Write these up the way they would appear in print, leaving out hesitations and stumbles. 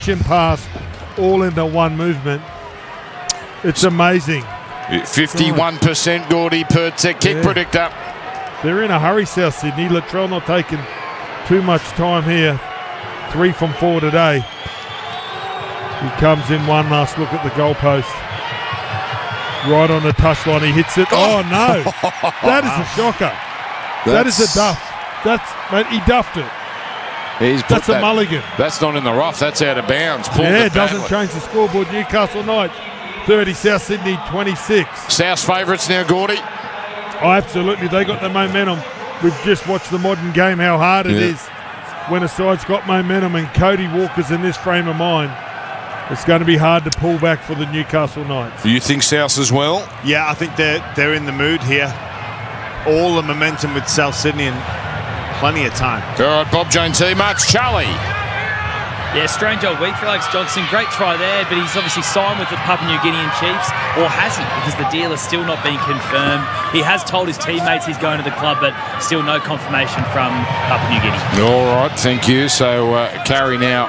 pass all into one movement. It's amazing. 51% Gordy per kick predictor. They're in a hurry, South Sydney. Latrell not taking too much time here. 3 from 4 today. He comes in, one last look at the goalpost. Right on the touchline, he hits it. Oh no! That is a shocker. That is a duff. Mate, he duffed it. That's a mulligan. That's not in the rough. That's out of bounds. Yeah, it doesn't change the scoreboard. Newcastle Knights 30, South Sydney 26. South's favourites now, Gordy. Oh, absolutely. They got the momentum. We've just watched the modern game, how hard it is when a side's got momentum, and Cody Walker's in this frame of mind. It's going to be hard to pull back for the Newcastle Knights. Do you think South as well? Yeah, I think they're in the mood here. All the momentum with South Sydney and plenty of time. All right, Bob Jane T. Marks, Charlie. Yeah, strange old week for Alex Johnson. Great try there, but he's obviously signed with the Papua New Guinean Chiefs, or has he? Because the deal is still not being confirmed. He has told his teammates he's going to the club, but still no confirmation from Papua New Guinea. All right, thank you. So carry now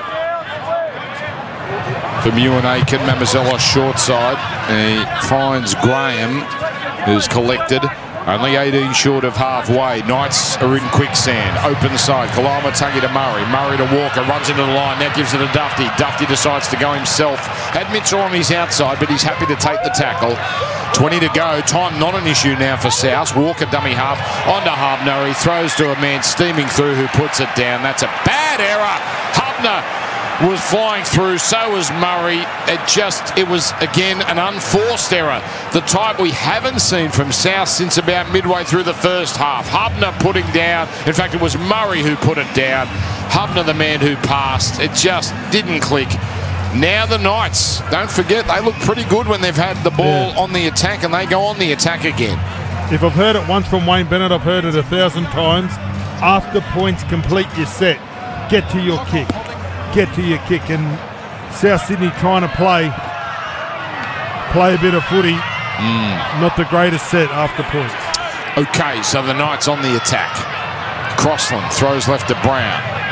from Ewan Aiken, Mamazella short side. He finds Graham, who's collected. Only 18 short of halfway. Knights are in quicksand. Open side. Kalama Tangi to Murray. Murray to Walker. Runs into the line. Now gives it to Dufty. Dufty decides to go himself. Had Mitchell on his outside, but he's happy to take the tackle. 20 to go. Time not an issue now for South. Walker dummy half. On to Hubner. He throws to a man steaming through who puts it down. That's a bad error. Hubner was flying through, so was Murray. It was again an unforced error, the type we haven't seen from South since about midway through the first half. Hubner putting down, in fact it was Murray who put it down. Hubner the man who passed. It just didn't click. Now the Knights, don't forget, they look pretty good when they've had the ball on the attack, and they go on the attack again. If I've heard it once from Wayne Bennett, I've heard it 1,000 times. After points complete your set, get to your kick. Get to your kick, and South Sydney trying to play a bit of footy. Not the greatest set after points. Okay, so the Knights on the attack. Crossland throws left to Brown.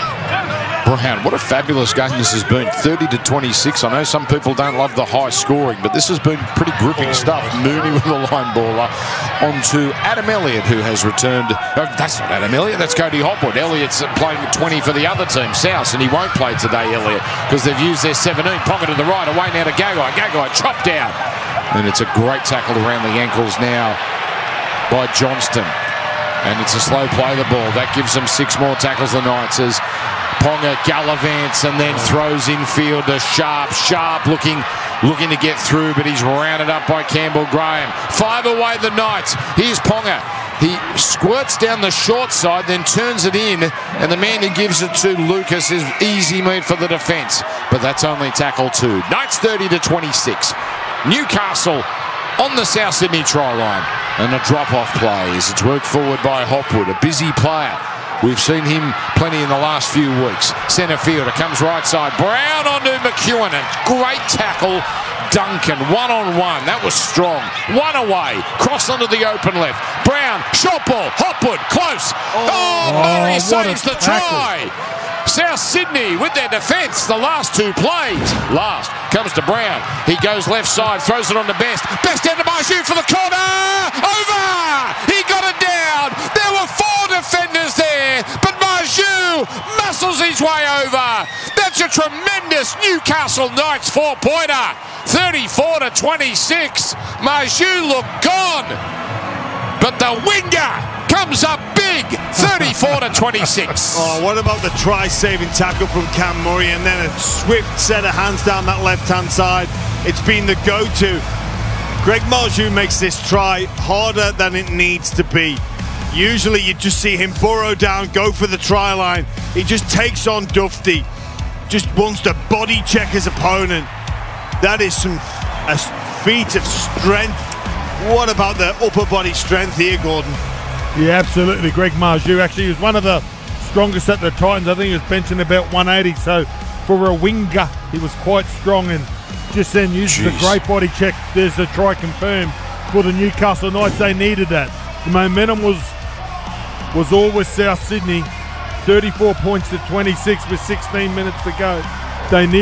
Brown, what a fabulous game this has been. 30 to 26. I know some people don't love the high scoring, but this has been pretty gripping stuff. Mooney with the line baller onto Adam Elliott, who has returned. Oh, that's not Adam Elliott, that's Cody Hopwood. Elliott's playing 20 for the other team, South, and he won't play today, Elliott, because they've used their 17. Pocket to the right, away now to Gagai. Gagai chopped out. And it's a great tackle around the ankles now by Johnston. And it's a slow play the ball. That gives them 6 more tackles, the Knights, as Ponga gallivants and then throws infield to Sharp. Sharp looking to get through, but he's rounded up by Campbell Graham. 5 away the Knights. Here's Ponga. He squirts down the short side, then turns it in, and the man who gives it to Lucas is easy meat for the defence. But that's only tackle 2. Knights 30 to 26. Newcastle on the South Sydney try line. And a drop-off play as it's worked forward by Hopwood, a busy player. We've seen him plenty in the last few weeks. Centre fielder comes right side. Brown onto McEwen. A great tackle. Duncan, one-on-one. That was strong. 1 away. Cross onto the open left. Brown, short ball. Hopwood, close. Murray saves the try. South Sydney with their defence. The last 2 plays. Last comes to Brown. He goes left side, throws it on to Best. Best down to Marju for the corner. Over! He got it down. There were 4 defenders there, but Marju muscles his way over. That's a tremendous Newcastle Knights 4-pointer. 34 to 26. Marju looked gone, but the winger comes up big, 34 to 26. Oh, what about the try-saving tackle from Cam Murray, and then a swift set of hands down that left-hand side. It's been the go-to. Greg Marju makes this try harder than it needs to be. Usually you just see him burrow down, go for the try line. He just takes on Dufty, just wants to body check his opponent. That is a feat of strength. What about the upper body strength here, Gordon? Yeah, absolutely. Greg Marju actually was one of the strongest at the Titans. I think he was benching about 180. So for a winger, he was quite strong, and just then uses a great body check. There's the try confirmed for the Newcastle Knights. They needed that. The momentum was all with South Sydney. 34 points to 26 with 16 minutes to go. They need